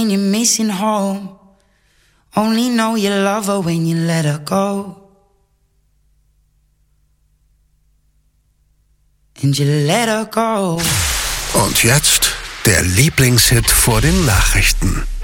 You're missing home. Only know you love her when you let her go. And you let her go. Und jetzt der Lieblingshit vor den Nachrichten.